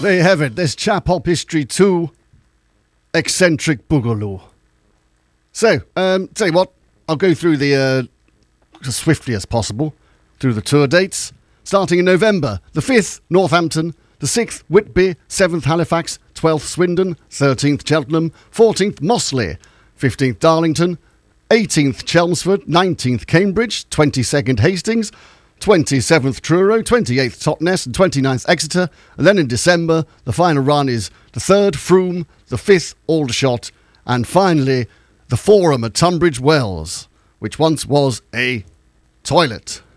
There you have it. There's Chap Hop History 2, Eccentric Boogaloo. So, tell you what, I'll go through the, as swiftly as possible, through the tour dates. Starting in November, the 5th, Northampton, the 6th, Whitby, 7th, Halifax, 12th, Swindon, 13th, Cheltenham, 14th, Mossley, 15th, Darlington, 18th, Chelmsford, 19th, Cambridge, 22nd, Hastings, 27th, Truro, 28th, Totnes, and 29th, Exeter. And then in December, the final run is the 3rd, Frome, the 5th, Aldershot, and finally, the Forum at Tunbridge Wells, which once was a toilet.